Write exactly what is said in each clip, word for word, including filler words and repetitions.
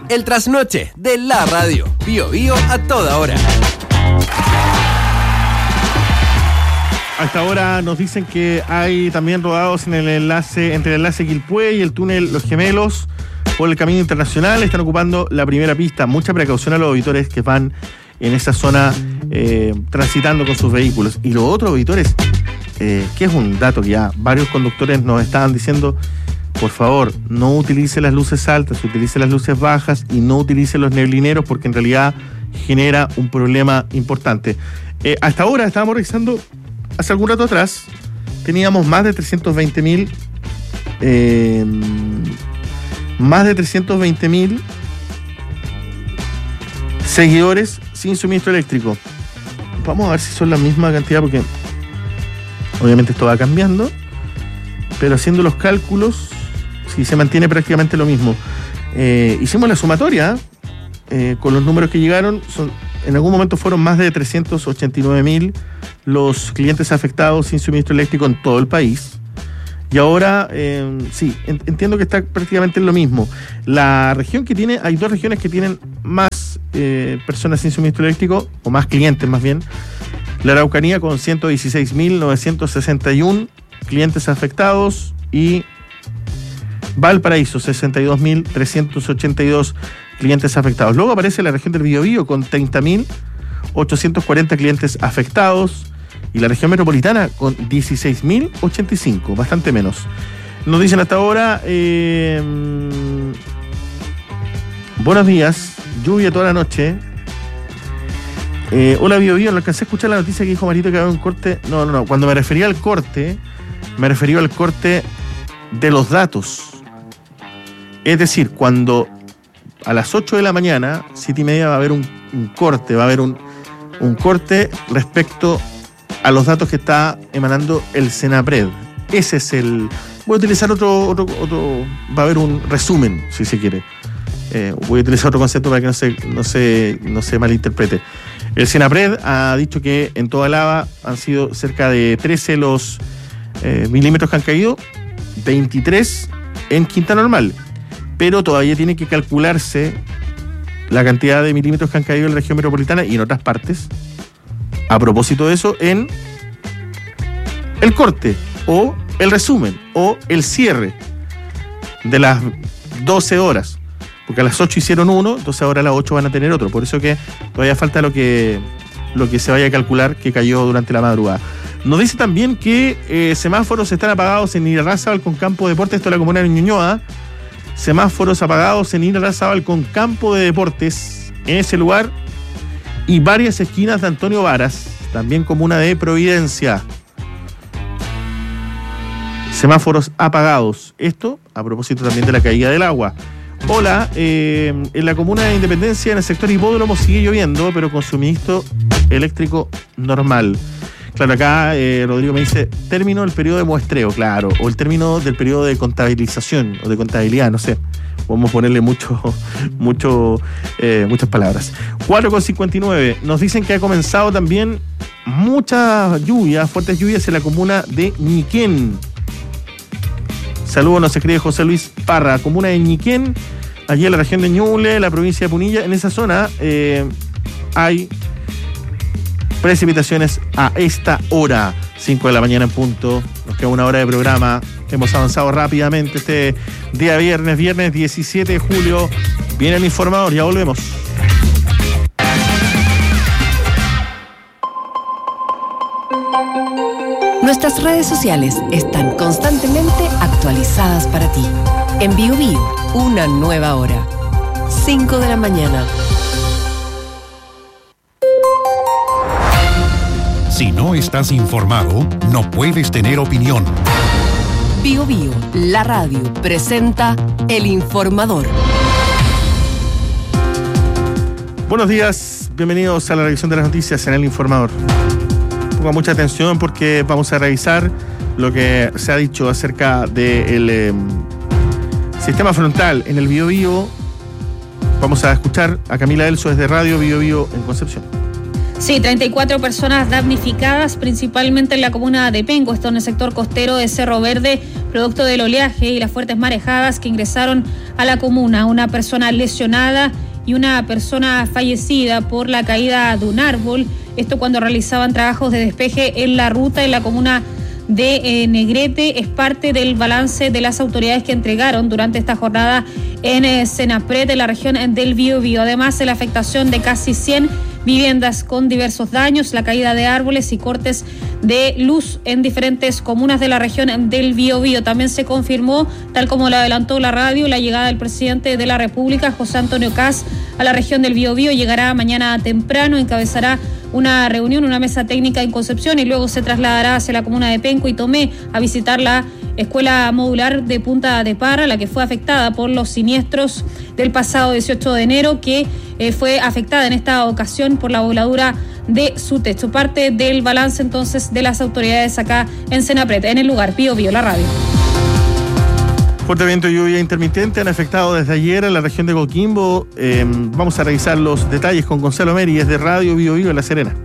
El trasnoche de la radio. Bío Bío a toda hora. Hasta ahora nos dicen que hay también rodados en el enlace, entre el enlace Quilpué y el túnel Los Gemelos por el camino internacional. Están ocupando la primera pista. Mucha precaución a los auditores que van en esa zona eh, transitando con sus vehículos. Y los otros auditores, eh, que es un dato que ya varios conductores nos estaban diciendo, por favor, no utilice las luces altas, utilice las luces bajas y no utilice los neblineros porque en realidad genera un problema importante. Eh, hasta ahora estábamos revisando, hace algún rato atrás, teníamos más de trescientos veinte mil eh, más de trescientos veinte mil seguidores sin suministro eléctrico. Vamos a ver si son la misma cantidad porque obviamente esto va cambiando, pero haciendo los cálculos, sí se mantiene prácticamente lo mismo. Eh, hicimos la sumatoria eh, con los números que llegaron. Son, en algún momento fueron más de trescientos ochenta y nueve mil los clientes afectados sin suministro eléctrico en todo el país. Y ahora, eh, sí, entiendo que está prácticamente en lo mismo. La región que tiene, hay dos regiones que tienen más eh, personas sin suministro eléctrico, o más clientes más bien. La Araucanía con ciento dieciséis mil novecientos sesenta y uno clientes afectados y Valparaíso, sesenta y dos mil trescientos ochenta y dos clientes afectados. Luego aparece la región del Biobío con treinta mil ochocientos cuarenta clientes afectados. Y la región metropolitana con dieciséis mil ochenta y cinco, bastante menos. Nos dicen hasta ahora, eh, buenos días, lluvia toda la noche. Eh, hola Bio Bio, no alcancé a escuchar la noticia que dijo Marito que había un corte. No, no, no, cuando me refería al corte, me refería al corte de los datos. Es decir, cuando a las ocho de la mañana, siete y media, va a haber un, un corte, va a haber un, un corte respecto a los datos que está emanando el Senapred. Ese es el... Voy a utilizar otro, otro, otro... Va a haber un resumen, si se quiere. Eh, voy a utilizar otro concepto para que no se, no se, no se malinterprete. El Senapred ha dicho que en toda Lava han sido cerca de trece los eh, milímetros que han caído, veintitrés en Quinta Normal. Pero todavía tiene que calcularse la cantidad de milímetros que han caído en la región metropolitana y en otras partes. A propósito de eso, en el corte o el resumen o el cierre de las doce horas, porque a las ocho hicieron uno, entonces ahora a las ocho van a tener otro, por eso que todavía falta lo que, lo que se vaya a calcular que cayó durante la madrugada. Nos dice también que eh, semáforos están apagados en Irarrázaval con Campo de Deportes, esto es la comuna de Ñuñoa. Semáforos apagados en Irarrázaval con Campo de Deportes, en ese lugar. Y varias esquinas de Antonio Varas, también comuna de Providencia. Semáforos apagados. Esto a propósito también de la caída del agua. Hola, eh, en la comuna de Independencia, en el sector Hipódromo, sigue lloviendo, pero con suministro eléctrico normal. Claro, acá eh, Rodrigo me dice, término del periodo de muestreo, claro, o el término del periodo de contabilización o de contabilidad, no sé. Vamos a ponerle mucho, mucho, eh, muchas palabras. cuatro con cincuenta y nueve. Nos dicen que ha comenzado también mucha lluvia, fuertes lluvias en la comuna de Ñiquén. Saludos, nos escribe José Luis Parra. Comuna de Ñiquén, allí en la región de Ñuble, la provincia de Punilla. En esa zona eh, hay precipitaciones a esta hora, cinco de la mañana en punto. Nos queda una hora de programa. Hemos avanzado rápidamente este día viernes, viernes diecisiete de julio. Viene el informador, ya volvemos. Nuestras redes sociales están constantemente actualizadas para ti. En Bio Bio, una nueva hora. cinco de la mañana. Si no estás informado, no puedes tener opinión. Bio Bio, la radio, presenta El Informador. Buenos días, bienvenidos a la revisión de las noticias en El Informador. Ponga mucha atención porque vamos a revisar lo que se ha dicho acerca del eh, sistema frontal en el Biobío. Vamos a escuchar a Camila Elso desde Radio Biobío en Concepción. Sí, treinta y cuatro personas damnificadas, principalmente en la comuna de Penco, esto en el sector costero de Cerro Verde, producto del oleaje y las fuertes marejadas que ingresaron a la comuna. Una persona lesionada y una persona fallecida por la caída de un árbol. Esto cuando realizaban trabajos de despeje en la ruta en la comuna de eh, Negrete. Es parte del balance de las autoridades que entregaron durante esta jornada en eh, Senapred, de la región del Biobío. Además, de la afectación de casi cien viviendas con diversos daños, la caída de árboles y cortes de luz en diferentes comunas de la región del Biobío. También se confirmó, tal como lo adelantó la radio, la llegada del presidente de la República, José Antonio Kast, a la región del Biobío. Llegará mañana temprano, encabezará una reunión, una mesa técnica en Concepción y luego se trasladará hacia la comuna de Penco y Tomé a visitar la escuela modular de Punta de Parra, la que fue afectada por los siniestros del pasado dieciocho de enero, que eh, fue afectada en esta ocasión por la voladura de su techo. Parte del balance entonces de las autoridades acá en Senapred, en el lugar. Pío Pío, la radio. Fuerte viento y lluvia intermitente han afectado desde ayer a la región de Coquimbo. Eh, vamos a revisar los detalles con Gonzalo Meri, es de Radio Bio Bio en La Serena.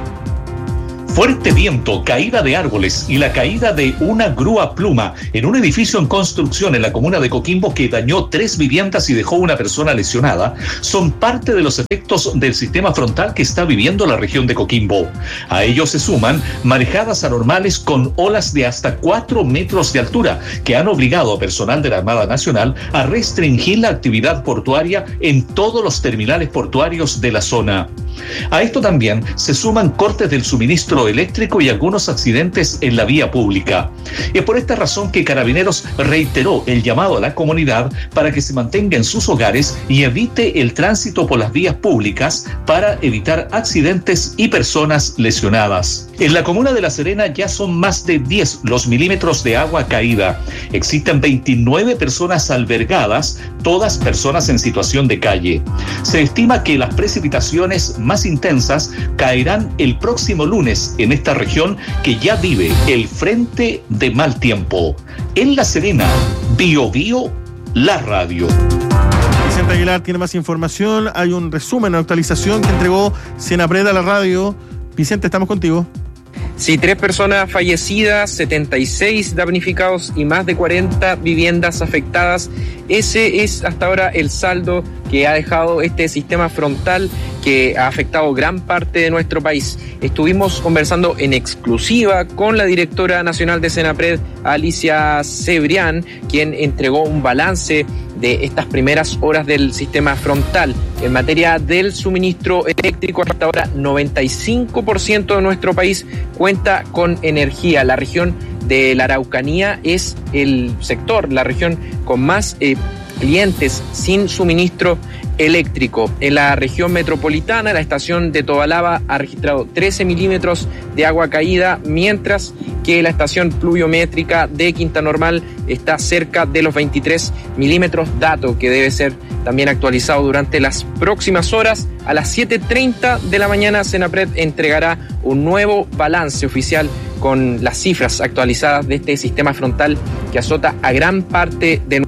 Fuerte viento, caída de árboles y la caída de una grúa pluma en un edificio en construcción en la comuna de Coquimbo que dañó tres viviendas y dejó una persona lesionada son parte de los efectos del sistema frontal que está viviendo la región de Coquimbo. A ello se suman marejadas anormales con olas de hasta cuatro metros de altura que han obligado a personal de la Armada Nacional a restringir la actividad portuaria en todos los terminales portuarios de la zona. A esto también se suman cortes del suministro eléctrico y algunos accidentes en la vía pública. Es por esta razón que Carabineros reiteró el llamado a la comunidad para que se mantenga en sus hogares y evite el tránsito por las vías públicas para evitar accidentes y personas lesionadas. En la comuna de La Serena ya son más de diez los milímetros de agua caída. Existen veintinueve personas albergadas, todas personas en situación de calle. Se estima que las precipitaciones más intensas caerán el próximo lunes en esta región que ya vive el frente de mal tiempo. En La Serena, Bio Bio, la radio. Vicente Aguilar tiene más información. Hay un resumen, una actualización que entregó Senapred a la radio. Vicente, estamos contigo. Sí, tres personas fallecidas, setenta y seis damnificados y más de cuarenta viviendas afectadas. Ese es hasta ahora el saldo que ha dejado este sistema frontal que ha afectado gran parte de nuestro país. Estuvimos conversando en exclusiva con la directora nacional de Senapred, Alicia Cebrián, quien entregó un balance de estas primeras horas del sistema frontal. En materia del suministro eléctrico, hasta ahora noventa y cinco por ciento de nuestro país cuenta con energía. La región de la Araucanía es el sector, la región con más eh, clientes sin suministro eléctrico. En la región metropolitana, la estación de Tobalaba ha registrado trece milímetros de agua caída, mientras que la estación pluviométrica de Quinta Normal está cerca de los veintitrés milímetros, dato que debe ser también actualizado durante las próximas horas. A las siete treinta de la mañana, Senapred entregará un nuevo balance oficial con las cifras actualizadas de este sistema frontal que azota a gran parte de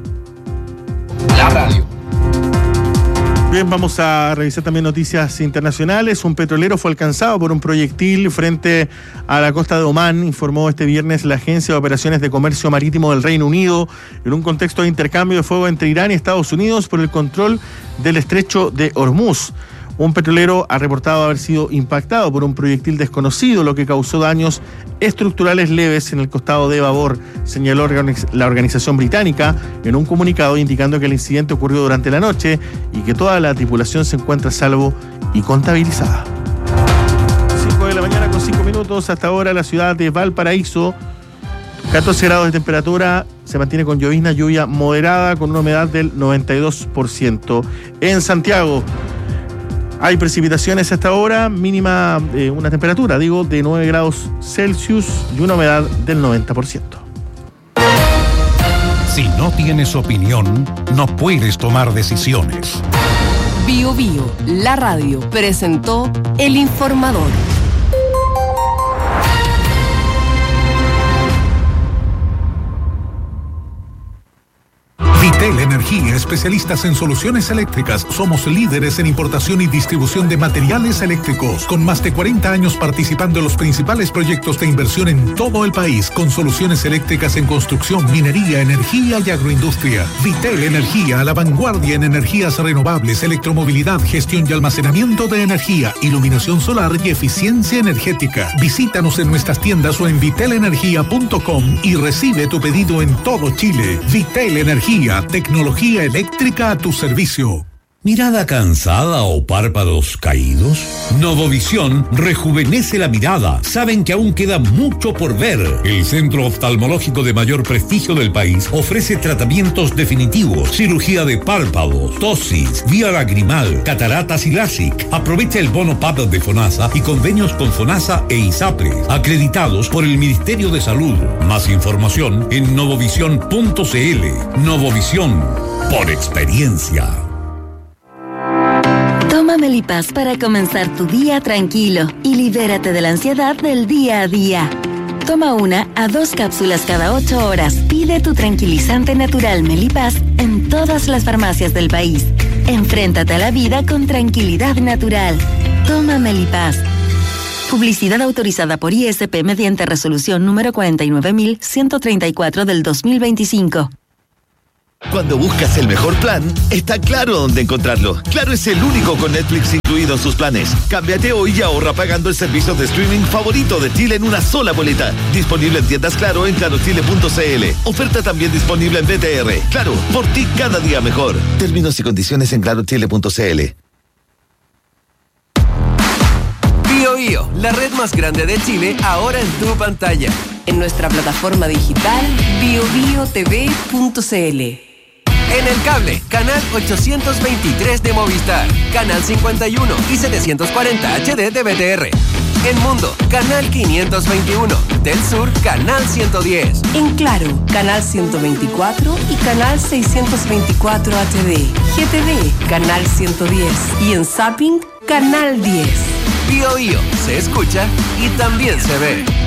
la radio. Bien, vamos a revisar también noticias internacionales. Un petrolero fue alcanzado por un proyectil frente a la costa de Omán, informó este viernes la Agencia de Operaciones de Comercio Marítimo del Reino Unido, en un contexto de intercambio de fuego entre Irán y Estados Unidos por el control del estrecho de Hormuz. Un petrolero ha reportado haber sido impactado por un proyectil desconocido, lo que causó daños estructurales leves en el costado de babor, señaló la organización británica en un comunicado indicando que el incidente ocurrió durante la noche y que toda la tripulación se encuentra a salvo y contabilizada. cinco de la mañana con cinco minutos, hasta ahora la ciudad de Valparaíso, catorce grados de temperatura, se mantiene con llovizna, lluvia moderada con una humedad del noventa y dos por ciento. En Santiago hay precipitaciones hasta ahora, mínima, eh, una temperatura, digo, de nueve grados Celsius y una humedad del noventa por ciento. Si no tienes opinión, no puedes tomar decisiones. Bio Bio, la radio, presentó El Informador. Vitel Energía. Energía, especialistas en soluciones eléctricas. Somos líderes en importación y distribución de materiales eléctricos, con más de cuarenta años participando en los principales proyectos de inversión en todo el país, con soluciones eléctricas en construcción, minería, energía y agroindustria. Vitel Energía, a la vanguardia en energías renovables, electromovilidad, gestión y almacenamiento de energía, iluminación solar y eficiencia energética. Visítanos en nuestras tiendas o en vitel energía punto com y recibe tu pedido en todo Chile. Vitel Energía, tecnología eléctrica a tu servicio. ¿Mirada cansada o párpados caídos? Novovisión rejuvenece la mirada. Saben que aún queda mucho por ver. El centro oftalmológico de mayor prestigio del país ofrece tratamientos definitivos, cirugía de párpados, tosis, vía lagrimal, cataratas y LASIK. Aprovecha el bono P A D de FONASA y convenios con FONASA e ISAPRE, acreditados por el Ministerio de Salud. Más información en novovisión punto cl. Novovisión, por experiencia. Toma Melipaz para comenzar tu día tranquilo y libérate de la ansiedad del día a día. Toma una a dos cápsulas cada ocho horas. Pide tu tranquilizante natural Melipaz en todas las farmacias del país. Enfréntate a la vida con tranquilidad natural. Toma Melipaz. Publicidad autorizada por I S P mediante resolución número cuarenta y nueve mil ciento treinta y cuatro del dos mil veinticinco. Cuando buscas el mejor plan, está claro dónde encontrarlo. Claro es el único con Netflix incluido en sus planes. Cámbiate hoy y ahorra pagando el servicio de streaming favorito de Chile en una sola boleta. Disponible en tiendas Claro en claro chile punto cl. Oferta también disponible en B T R. Claro, por ti cada día mejor. Términos y condiciones en claro chile punto cl. Bio Bio, la red más grande de Chile, ahora en tu pantalla. En nuestra plataforma digital bio bio t v punto cl. En el cable, canal ochocientos veintitrés de Movistar, canal cincuenta y uno y setecientos cuarenta H D de B T R. En Mundo, canal quinientos veintiuno. Del Sur, canal ciento diez. En Claro, canal ciento veinticuatro y canal seiscientos veinticuatro H D. G T V, canal ciento diez. Y en Zapping, canal diez. Bio Bio, se escucha y también se ve.